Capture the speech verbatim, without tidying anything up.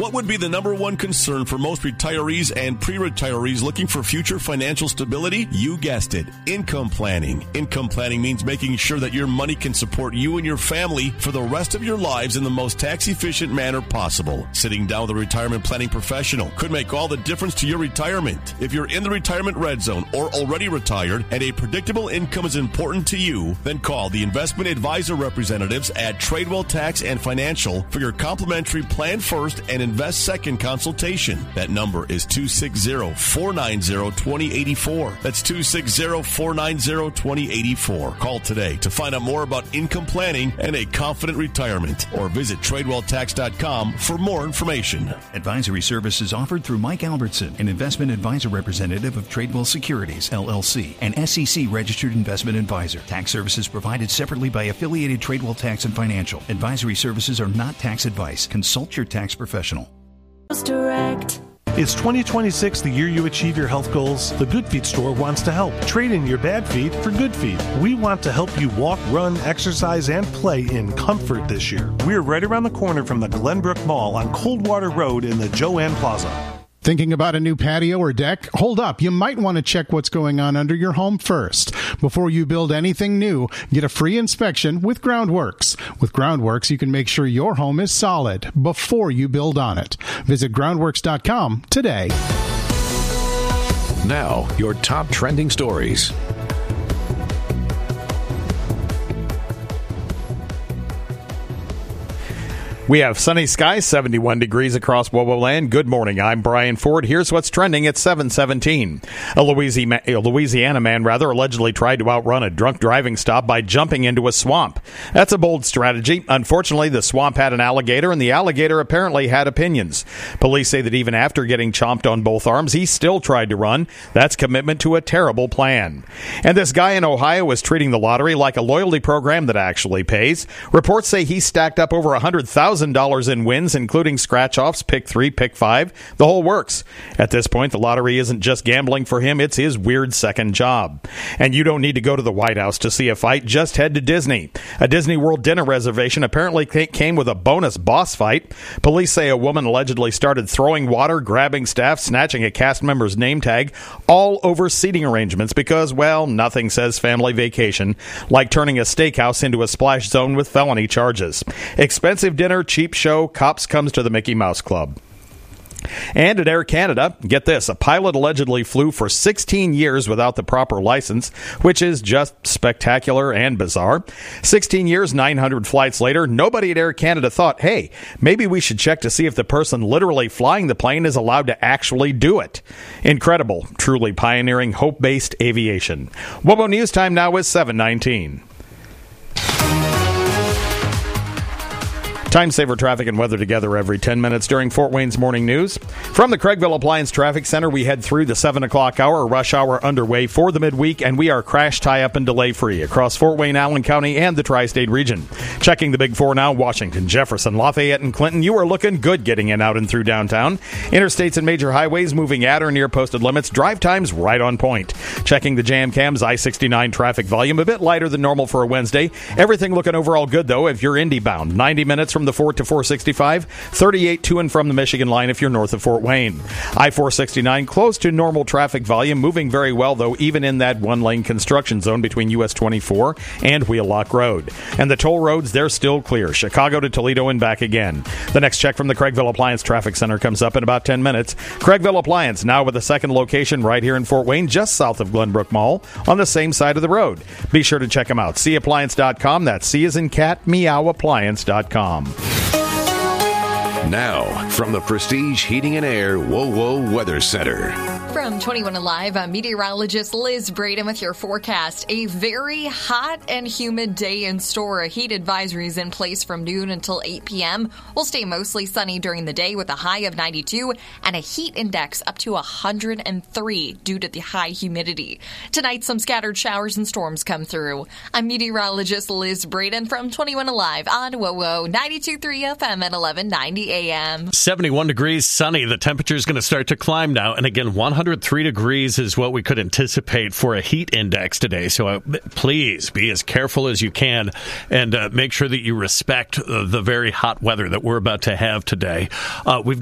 What would be the number one concern for most retirees and pre-retirees looking for future financial stability? You guessed it, income planning. Income planning means making sure that your money can support you and your family for the rest of your lives in the most tax-efficient manner possible. Sitting down with a retirement planning professional could make all the difference to your retirement. If you're in the retirement red zone or already retired and a predictable income is important to you, then call the investment advisor representatives at Tradewell Tax and Financial for your complimentary Plan First and Invest Second consultation. That number is two six zero, four nine zero, two zero eight four. That's two six zero, four nine zero, two zero eight four. Call today to find out more about income planning and a confident retirement, or visit tradewell tax dot com for more information. Advisory services offered through Mike Albertson, an investment advisor representative of Tradewell Securities, L L C, an S E C registered investment advisor. Tax services provided separately by affiliated Tradewell Tax and Financial. Advisory services are not tax advice. Consult your tax professional. Direct. Is twenty twenty-six the year you achieve your health goals? The Good Feet store wants to help. Trade in your bad feet for good feet. We want to help you walk, run, exercise, and play in comfort this year. We're right around the corner from the Glenbrook Mall on Coldwater Road in the Joanne Plaza. Thinking about a new patio or deck? Hold up. You might want to check what's going on under your home first. Before you build anything new, get a free inspection with Groundworks. With Groundworks, you can make sure your home is solid before you build on it. Visit groundworks dot com today. Now, your top trending stories. We have sunny skies, seventy-one degrees across Wowo Land. Good morning. I'm Brian Ford. Here's what's trending at seven seventeen. A Louisiana, a Louisiana man rather allegedly tried to outrun a drunk driving stop by jumping into a swamp. That's a bold strategy. Unfortunately, the swamp had an alligator, and the alligator apparently had opinions. Police say that even after getting chomped on both arms, he still tried to run. That's commitment to a terrible plan. And this guy in Ohio is treating the lottery like a loyalty program that actually pays. Reports say he stacked up over one hundred thousand dollars in wins, including scratch-offs, pick three, pick five, the whole works. At this point, the lottery isn't just gambling for him, it's his weird second job. And you don't need to go to the White House to see a fight, just head to Disney. A Disney World dinner reservation apparently came with a bonus boss fight. Police say a woman allegedly started throwing water, grabbing staff, snatching a cast member's name tag, all over seating arrangements because, well, nothing says family vacation like turning a steakhouse into a splash zone with felony charges. Expensive dinner, cheap show, cops comes to the Mickey Mouse Club. And at Air Canada, get this, a pilot allegedly flew for sixteen years without the proper license, which is just spectacular and bizarre. sixteen years, nine hundred flights later, nobody at Air Canada thought, hey, maybe we should check to see if the person literally flying the plane is allowed to actually do it. Incredible, truly pioneering hope-based aviation. Wobo News Time now is seven nineteen. Time saver traffic and weather together every ten minutes during Fort Wayne's Morning News. From the Craigville Appliance Traffic Center, we head through the seven o'clock hour, rush hour underway for the midweek, and we are crash, tie-up, and delay-free across Fort Wayne, Allen County, and the Tri-State region. Checking the Big Four now, Washington, Jefferson, Lafayette, and Clinton. You are looking good getting in, out, and through downtown. Interstates and major highways moving at or near posted limits. Drive times right on point. Checking the Jam Cams, I sixty-nine traffic volume, a bit lighter than normal for a Wednesday. Everything looking overall good, though, if you're Indy bound. ninety minutes from the Fort to four sixty-five, thirty-eight to and from the Michigan line if you're north of Fort Wayne. I four sixty-nine close to normal traffic volume, moving very well, though, even in that one-lane construction zone between U S twenty-four and Wheelock Road. And the toll roads, they're still clear. Chicago to Toledo and back again. The next check from the Craigville Appliance Traffic Center comes up in about ten minutes. Craigville Appliance, now with a second location right here in Fort Wayne, just south of Glenbrook Mall, on the same side of the road. Be sure to check them out. C appliance dot com. That's C as in cat, meow appliance dot com. Now, from the Prestige Heating and Air WoWo Weather Center. From twenty-one Alive, I'm meteorologist Liz Braden with your forecast. A very hot and humid day in store. A heat advisory is in place from noon until eight p.m. We'll stay mostly sunny during the day with a high of ninety-two and a heat index up to one hundred three due to the high humidity. Tonight, some scattered showers and storms come through. I'm meteorologist Liz Braden from twenty-one Alive on WoWo ninety-two point three F M at eleven ninety A M. seventy-one degrees, sunny. The temperature is going to start to climb now. And again, one hundred three degrees is what we could anticipate for a heat index today. So uh, please be as careful as you can and uh, make sure that you respect uh, the very hot weather that we're about to have today. Uh, we've